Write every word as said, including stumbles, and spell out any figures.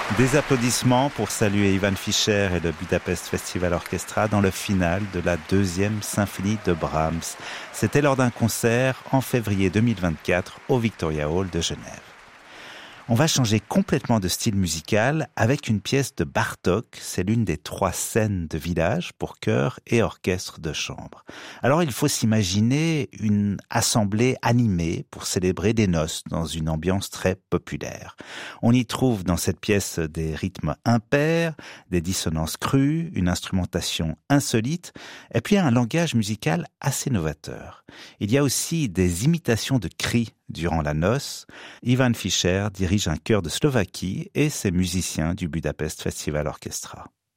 Des applaudissements pour saluer Ivan Fischer et le Budapest Festival Orchestra dans le final de la deuxième symphonie de Brahms. C'était lors d'un concert en février deux mille vingt-quatre au Victoria Hall de Genève. On va changer complètement de style musical avec une pièce de Bartók. C'est l'une des trois scènes de village pour chœur et orchestre de chambre. Alors il faut s'imaginer une assemblée animée pour célébrer des noces dans une ambiance très populaire. On y trouve dans cette pièce des rythmes impairs, des dissonances crues, une instrumentation insolite et puis un langage musical assez novateur. Il y a aussi des imitations de cris durant la noce. Ivan Fischer dirige un chœur de Slovaquie et ses musiciens du Budapest Festival Orchestra.